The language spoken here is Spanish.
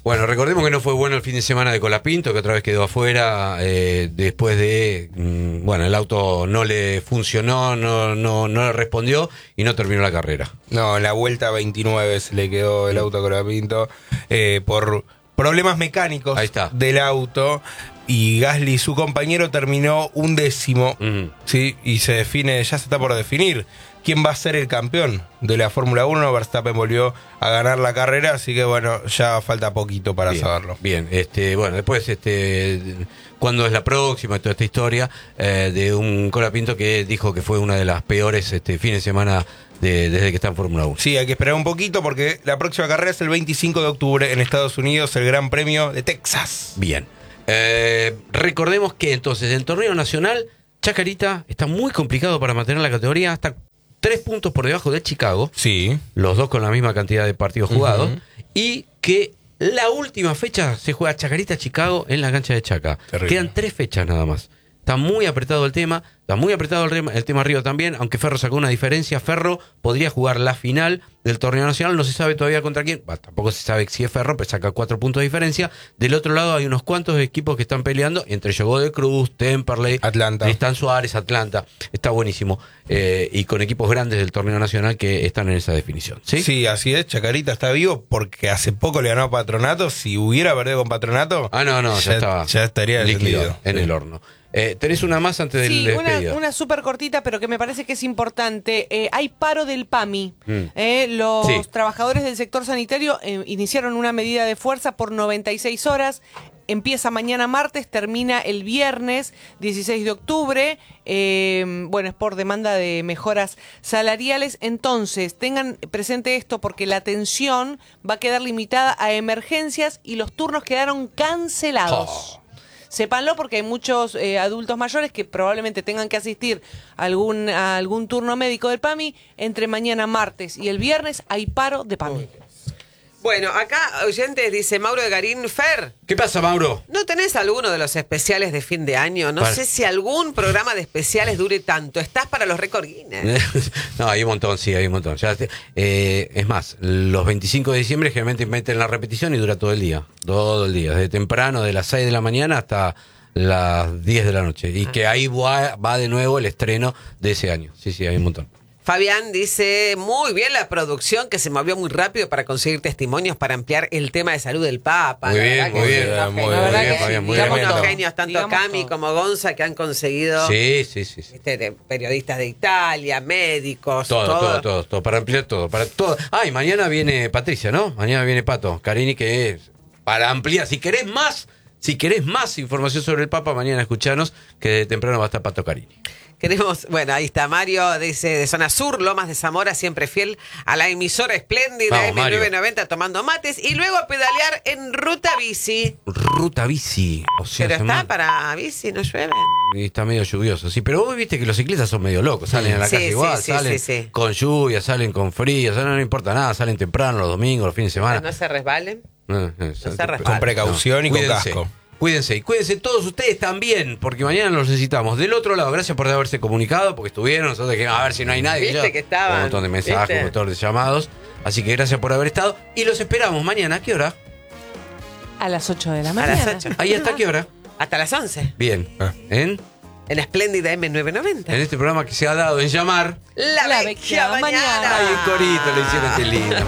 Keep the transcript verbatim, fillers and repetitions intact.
Bueno, recordemos que no fue bueno el fin de semana de Colapinto, que otra vez quedó afuera eh, después de, mm, bueno, el auto no le funcionó, no, no, no le respondió y no terminó la carrera. No, en la vuelta veintinueve se le quedó el auto a Colapinto eh, por problemas mecánicos Ahí está. del auto. Y Gasly, su compañero, terminó un décimo, Ujú. ¿sí? Y se define, ya se está por definir quién va a ser el campeón de la Fórmula uno. Verstappen volvió a ganar la carrera, así que bueno, ya falta poquito para Bien, saberlo. Bien, este, bueno, después, este, ¿cuándo es la próxima? Toda esta historia eh, de un Colapinto que dijo que fue una de las peores este, fines de semana de, desde que está en Fórmula uno. Sí, hay que esperar un poquito porque la próxima carrera es el veinticinco de octubre en Estados Unidos, el Gran Premio de Texas. Bien. Eh, recordemos que entonces en torneo nacional, Chacarita está muy complicado para mantener la categoría, hasta tres puntos por debajo de Chicago, Sí. los dos con la misma cantidad de partidos jugados, Ujú. y que la última fecha se juega Chacarita-Chicago en la cancha de Chaca. Terrible. Quedan tres fechas nada más. Está muy apretado el tema, está muy apretado el, rema- el tema arriba también, aunque Ferro sacó una diferencia. Ferro podría jugar la final del torneo nacional, no se sabe todavía contra quién, bah, tampoco se sabe si es Ferro, pero saca cuatro puntos de diferencia. Del otro lado hay unos cuantos equipos que están peleando, entre Godoy Cruz, Temperley, Atlanta. Tristán Suárez, Atlanta, está buenísimo. Eh, y con equipos grandes del torneo nacional que están en esa definición. ¿sí? Sí, así es, Chacarita está vivo porque hace poco le ganó a Patronato. Si hubiera perdido con Patronato, Ah, no, no, ya, ya, estaba ya estaría líquido descendido. en Sí. el horno. Eh, ¿Tenés una más antes del Sí, una, despedida? una súper cortita, pero que me parece que es importante. Eh, hay paro del PAMI. Mm. Eh, los Sí. trabajadores del sector sanitario eh, iniciaron una medida de fuerza por noventa y seis horas. Empieza mañana martes, termina el viernes dieciséis de octubre. Eh, bueno, es por demanda de mejoras salariales. Entonces, tengan presente esto porque la atención va a quedar limitada a emergencias y los turnos quedaron cancelados. Oh. Sépanlo porque hay muchos eh, adultos mayores que probablemente tengan que asistir a algún, a algún turno médico del PAMI. Entre mañana martes y el viernes hay paro de PAMI. Bueno, acá, oyentes, dice Mauro de Garín, Fer, ¿Qué pasa, Mauro? ¿no tenés alguno de los especiales de fin de año? No Para. sé si algún programa de especiales dure tanto. Estás para los récord Guinness. No, hay un montón, sí, hay un montón. Ya te- eh, es más, los veinticinco de diciembre generalmente meten la repetición y dura todo el día. Todo el día, desde temprano, de las seis de la mañana hasta las diez de la noche. Y que ahí va, va de nuevo el estreno de ese año. Sí, sí, hay un montón. Fabián dice, muy bien la producción que se movió muy rápido para conseguir testimonios para ampliar el tema de salud del Papa. Muy La bien, verdad muy que bien, sí, unos muy genios. bien, La verdad bien, que Fabián, muy digamos, bien. unos genios, tanto Digamos Cami todo. como Gonza, que han conseguido Sí, sí, sí. sí. este, de periodistas de Italia, médicos, Todo, todo. todo, todo, todo, para ampliar todo, para todo. Ah, y mañana viene Patricia, ¿no? Mañana viene Pato Carini, que es para ampliar. Si querés más, si querés más información sobre el Papa, mañana escuchanos, que de temprano va a estar Pato Carini. Queremos, bueno, ahí está Mario, dice de Zona Sur, Lomas de Zamora, siempre fiel a la emisora espléndida Vamos, M Mario. novecientos noventa tomando mates y luego a pedalear en ruta bici. Ruta bici. O sea, Pero se está man- para bici, no llueve. Y está medio lluvioso, sí, pero vos viste que los ciclistas son medio locos, salen a la Sí, casa sí, igual, sí, salen sí, sí. con lluvia, salen con frío, salen, no importa nada, salen temprano los domingos, los fines de semana. No se resbalen. No, no, se no, resbalen. Con precaución y con Cuídense, casco. Cuídense, y cuídense todos ustedes también, porque mañana los necesitamos. Del otro lado, gracias por haberse comunicado, porque estuvieron, nosotros dijimos, a ver si no hay nadie. Viste yo- que estaban, Un montón de mensajes, ¿viste? un montón de llamados. Así que gracias por haber estado. Y los esperamos mañana, ¿a qué hora? A las ocho de la A mañana. las ocho. Ahí hasta qué hora. Hasta las once. Bien. Ah. ¿En? En la espléndida M novecientos noventa. En este programa que se ha dado en llamar. La, La vecchia vecchia mañana. mañana. Ay, un corito le hicieron, qué lindo.